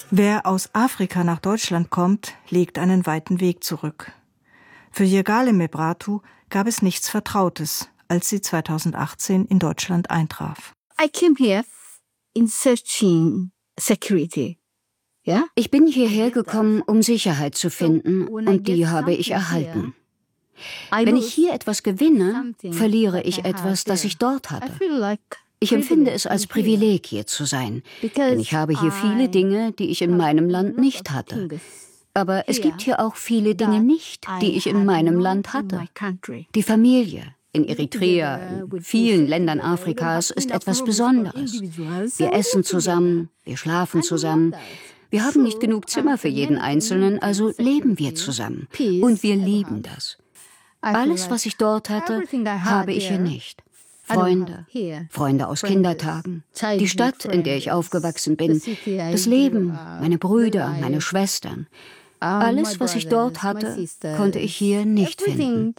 Wer aus Afrika nach Deutschland kommt, legt einen weiten Weg zurück. Für Yirgale Mebrahtu gab es nichts Vertrautes, als sie 2018 in Deutschland eintraf. I came here in searching security. Yeah? Ich bin hierher gekommen, um Sicherheit zu finden, und die habe ich erhalten. Wenn ich hier etwas gewinne, verliere ich etwas, das ich dort hatte. Ich empfinde es als Privileg, hier zu sein, denn ich habe hier viele Dinge, die ich in meinem Land nicht hatte. Aber es gibt hier auch viele Dinge nicht, die ich in meinem Land hatte. Die Familie in Eritrea, in vielen Ländern Afrikas, ist etwas Besonderes. Wir essen zusammen, wir schlafen zusammen. Wir haben nicht genug Zimmer für jeden Einzelnen, also leben wir zusammen. Und wir lieben das. Alles, was ich dort hatte, habe ich hier nicht. Freunde aus Kindertagen, die Stadt, in der ich aufgewachsen bin, das Leben, meine Brüder, meine Schwestern. Alles, was ich dort hatte, konnte ich hier nicht finden.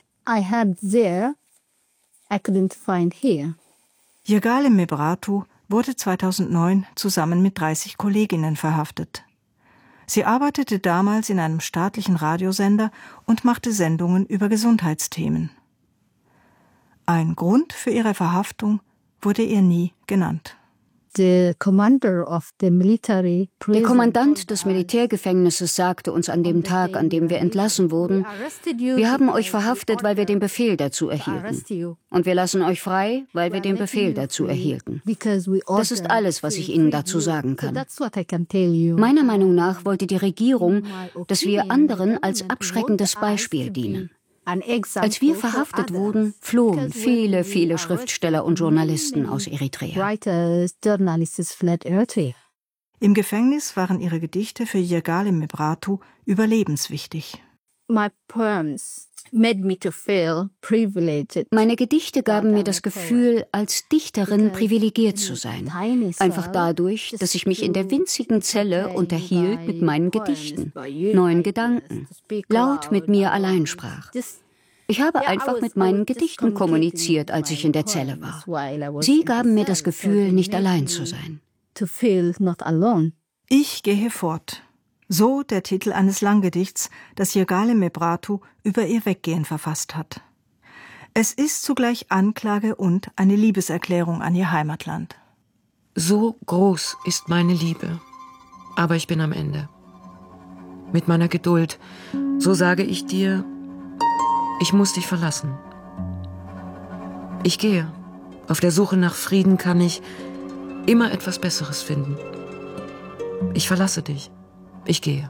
Yirgale Mebrahtu wurde 2009 zusammen mit 30 Kolleginnen verhaftet. Sie arbeitete damals in einem staatlichen Radiosender und machte Sendungen über Gesundheitsthemen. Ein Grund für ihre Verhaftung wurde ihr nie genannt. Der Kommandant des Militärgefängnisses sagte uns an dem Tag, an dem wir entlassen wurden: Wir haben euch verhaftet, weil wir den Befehl dazu erhielten. Und wir lassen euch frei, weil wir den Befehl dazu erhielten. Das ist alles, was ich Ihnen dazu sagen kann. Meiner Meinung nach wollte die Regierung, dass wir anderen als abschreckendes Beispiel dienen. Als wir verhaftet wurden, flohen viele, viele Schriftsteller und Journalisten aus Eritrea. Im Gefängnis waren ihre Gedichte für Yirgale Mebrahtu überlebenswichtig. Meine Gedichte gaben mir das Gefühl, als Dichterin privilegiert zu sein. Einfach dadurch, dass ich mich in der winzigen Zelle unterhielt mit meinen Gedichten, neuen Gedanken, laut mit mir allein sprach. Ich habe einfach mit meinen Gedichten kommuniziert, als ich in der Zelle war. Sie gaben mir das Gefühl, nicht allein zu sein. Ich gehe fort. So der Titel eines Langgedichts, das Yirgale Mebrahtu über ihr Weggehen verfasst hat. Es ist zugleich Anklage und eine Liebeserklärung an ihr Heimatland. So groß ist meine Liebe, aber ich bin am Ende. Mit meiner Geduld, so sage ich dir, ich muss dich verlassen. Ich gehe. Auf der Suche nach Frieden kann ich immer etwas Besseres finden. Ich verlasse dich. Ich gehe.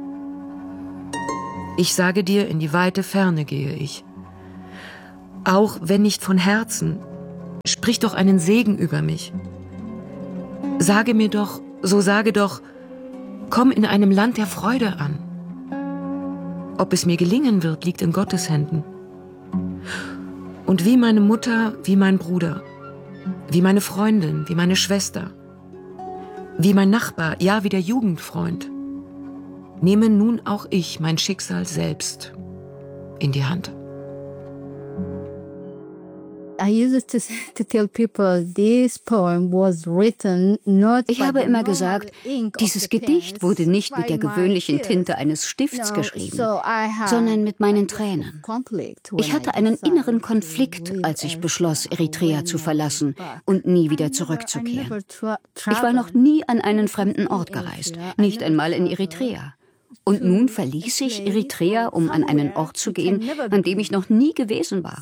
Ich sage dir, in die weite Ferne gehe ich. Auch wenn nicht von Herzen, sprich doch einen Segen über mich. Sage mir doch, so sage doch, komm in einem Land der Freude an. Ob es mir gelingen wird, liegt in Gottes Händen. Und wie meine Mutter, wie mein Bruder, wie meine Freundin, wie meine Schwester, wie mein Nachbar, ja, wie der Jugendfreund, nehme nun auch ich mein Schicksal selbst in die Hand. Ich habe immer gesagt, dieses Gedicht wurde nicht mit der gewöhnlichen Tinte eines Stifts geschrieben, sondern mit meinen Tränen. Ich hatte einen inneren Konflikt, als ich beschloss, Eritrea zu verlassen und nie wieder zurückzukehren. Ich war noch nie an einen fremden Ort gereist, nicht einmal in Eritrea. Und nun verließ ich Eritrea, um an einen Ort zu gehen, an dem ich noch nie gewesen war.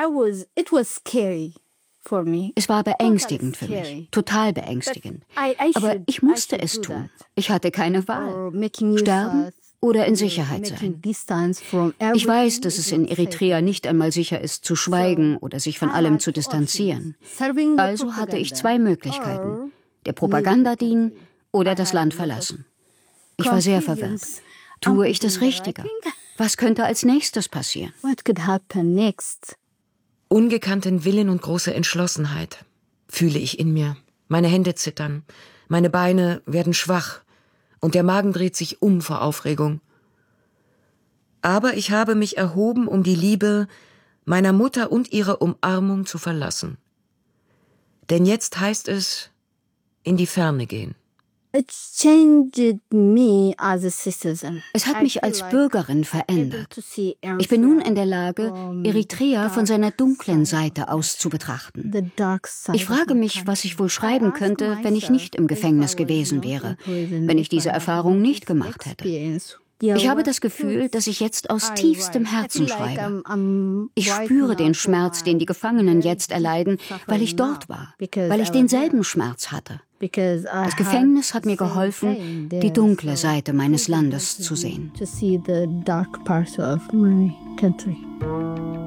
Es war beängstigend für mich, total beängstigend. Aber ich musste es tun. Ich hatte keine Wahl. Sterben oder in Sicherheit sein. Ich weiß, dass es in Eritrea nicht einmal sicher ist, zu schweigen oder sich von allem zu distanzieren. Also hatte ich zwei Möglichkeiten: der Propaganda dienen oder das Land verlassen. Ich war sehr verwirrt. Tue ich das Richtige? Was könnte als nächstes passieren? Ungekannten Willen und große Entschlossenheit fühle ich in mir. Meine Hände zittern, meine Beine werden schwach und der Magen dreht sich um vor Aufregung. Aber ich habe mich erhoben, um die Liebe meiner Mutter und ihre Umarmung zu verlassen. Denn jetzt heißt es in die Ferne gehen. Es hat mich als Bürgerin verändert. Ich bin nun in der Lage, Eritrea von seiner dunklen Seite aus zu betrachten. Ich frage mich, was ich wohl schreiben könnte, wenn ich nicht im Gefängnis gewesen wäre, wenn ich diese Erfahrung nicht gemacht hätte. Ich habe das Gefühl, dass ich jetzt aus tiefstem Herzen schreibe. Ich spüre den Schmerz, den die Gefangenen jetzt erleiden, weil ich dort war, weil ich denselben Schmerz hatte. Das Gefängnis hat mir geholfen, die dunkle Seite meines Landes zu sehen.